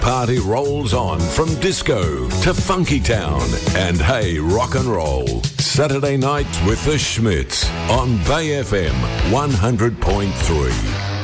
party rolls on from disco to funky town and hey, rock and roll. Saturday nights with the Schmitz on Bay FM 100.3.